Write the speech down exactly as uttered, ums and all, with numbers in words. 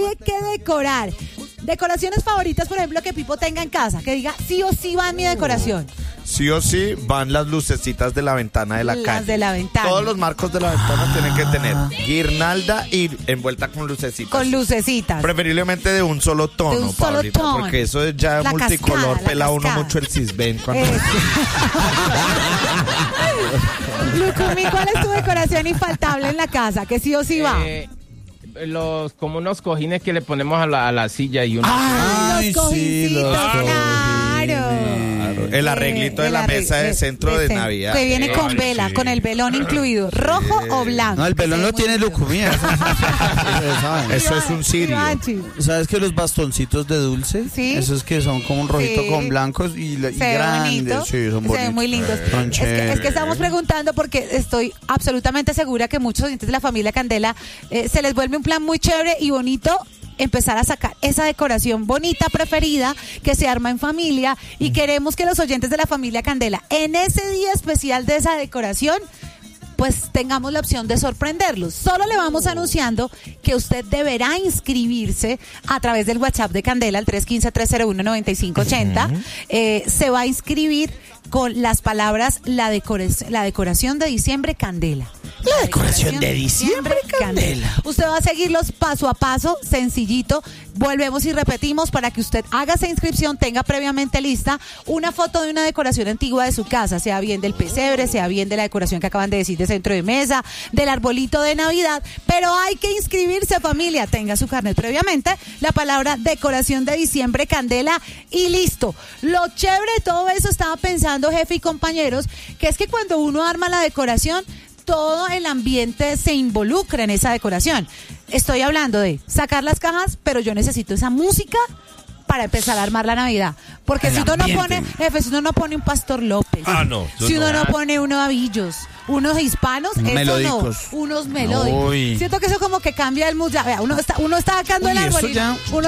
tiene que decorar. Decoraciones favoritas, por ejemplo, que Pipo tenga en casa, que diga sí o sí va en mi decoración. Sí o sí van las lucecitas de la ventana de la Las calle. de la ventana. Todos los marcos de la ventana tienen que tener guirnalda y envuelta con lucecitas. Con lucecitas. Preferiblemente de un solo tono, De un solo Pablito, tono. porque eso es ya La multicolor, cascada, la pela uno cascada. mucho el cisben. Cuando... Eh. Lucumi, ¿cuál es tu decoración infaltable en la casa? Que sí o sí va. Eh, los como unos cojines que le ponemos a la, a la silla y uno. Ay, los cojincitos, claro. El arreglito de El la arregl- mesa de centro de cen- Navidad. Que viene Eh, con sí. vela, con el velón incluido, rojo o blanco. No, el velón Que no se ve tiene muy lucumía. Eso es un cirio. Ivanchi, ¿Sabes que los bastoncitos de dulce? Sí. Esos que son como un rojito Sí. con blancos y, la- y se ve grandes. bonito, Sí, son se bonitos. ven muy lindos. Son Es que, es que chéveres. estamos preguntando porque estoy absolutamente segura que muchos oyentes de la familia Candela eh, se les vuelve un plan muy chévere y bonito empezar a sacar esa decoración bonita preferida que se arma en familia y queremos que los oyentes de la familia Candela en ese día especial de esa decoración pues tengamos la opción de sorprenderlos. Solo le vamos anunciando que usted deberá inscribirse a través del WhatsApp de Candela, el tres uno cinco, tres cero uno, nueve cinco ocho cero. Eh, se va a inscribir con las palabras la, decora- la decoración de diciembre Candela. La decoración de diciembre, Candela. Usted va a seguirlos paso a paso, sencillito. Volvemos y repetimos para que usted haga esa inscripción, tenga previamente lista una foto de una decoración antigua de su casa, sea bien del pesebre, sea bien de la decoración que acaban de decir de centro de mesa, del arbolito de Navidad, pero hay que inscribirse, familia. Tenga su carnet previamente, la palabra decoración de diciembre Candela y listo. Lo chévere de todo eso, estaba pensando, jefe y compañeros, que es que cuando uno arma la decoración, todo el ambiente se involucra en esa decoración. Estoy hablando de sacar las cajas, pero yo necesito esa música para empezar a armar la Navidad. Porque El si uno no ambiente. pone, jefe, si uno no pone un Pastor López, Ah, no, si uno no. no pone unos avillos, unos hispanos, Unos eso melódicos. no, unos melódicos. Uy. Siento que eso como que cambia el mood. Ya, vea, uno está, uno está sacando Uy, el eso arbolito, ya- uno